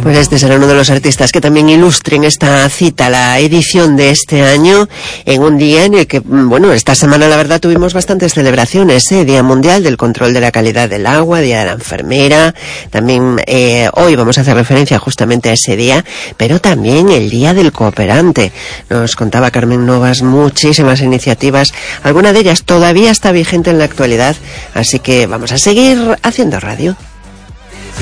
Pues este será uno de los artistas que también ilustren esta cita, la edición de este año, en un día en el que, bueno, esta semana la verdad tuvimos bastantes celebraciones, Día Mundial del Control de la Calidad del Agua, Día de la Enfermera, también hoy vamos a hacer referencia justamente a ese día, pero también el Día del Cooperante. Nos contaba Carmen Novas muchísimas iniciativas, alguna de ellas todavía está vigente en la actualidad, así que vamos a seguir haciendo radio.